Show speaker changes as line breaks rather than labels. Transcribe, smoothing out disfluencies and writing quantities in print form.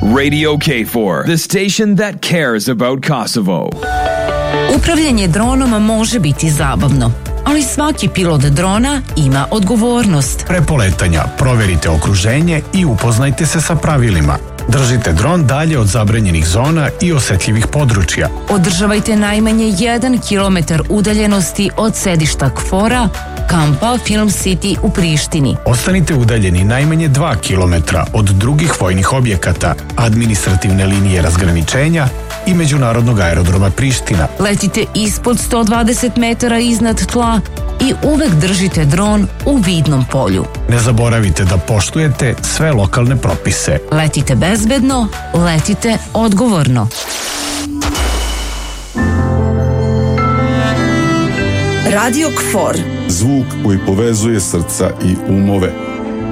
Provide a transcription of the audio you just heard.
Radio K4, the station that cares about Kosovo.
Upravljanje dronom može biti zabavno, ali svaki pilot drona ima odgovornost.
Pre poletanja proverite okruženje i upoznajte se sa pravilima. Držite dron dalje od zabranjenih zona i osetljivih područja.
Održavajte najmanje 1 kilometar udaljenosti od sedišta KFOR-a, kampa Film City u Prištini.
Ostanite udaljeni najmanje 2 kilometra od drugih vojnih objekata, administrativne linije razgraničenja i međunarodnog aerodroma Priština.
Letite ispod 120 metara iznad tla i uvek držite dron u vidnom polju.
Ne zaboravite da poštujete sve lokalne propise.
Letite bezbedno, letite odgovorno.
Radio KFOR.
Zvuk koji povezuje srca i umove.